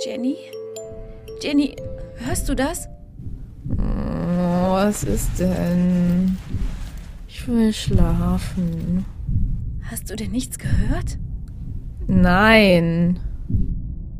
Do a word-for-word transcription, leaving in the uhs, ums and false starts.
Jenny? Jenny, hörst du das? Oh, was ist denn? Ich will schlafen. Hast du denn nichts gehört? Nein.